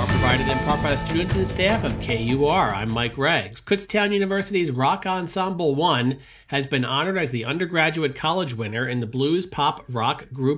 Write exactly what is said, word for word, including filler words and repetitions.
provided in part by the students and staff of K U R. I'm Mike Riggs. Kutztown University's Rock Ensemble one has been honored as the undergraduate college winner in the Blues Pop Rock Group